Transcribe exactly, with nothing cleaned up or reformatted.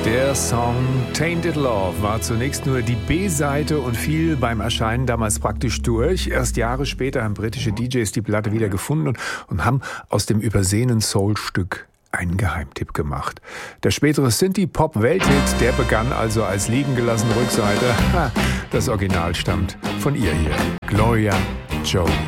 Der Song Tainted Love war zunächst nur die B-Seite und fiel beim Erscheinen damals praktisch durch. Erst Jahre später haben britische D Js die Platte wieder gefunden und, und haben aus dem übersehenen Soul-Stück einen Geheimtipp gemacht. Der spätere Synthie-Pop-Welthit, der begann also als liegen gelassene Rückseite. Ha, das Original stammt von ihr hier, Gloria Jones.